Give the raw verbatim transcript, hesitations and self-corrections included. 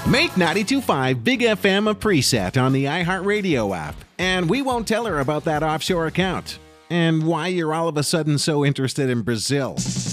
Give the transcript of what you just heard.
Make ninety-two point five Big F M a preset on the iHeartRadio app, and we won't tell her about that offshore account and why you're all of a sudden so interested in Brazil.